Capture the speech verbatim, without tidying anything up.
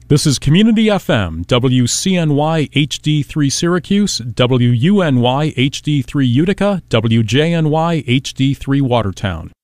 This is Community F M, W C N Y H D three Syracuse, W U N Y H D three Utica, W J N Y H D three Watertown.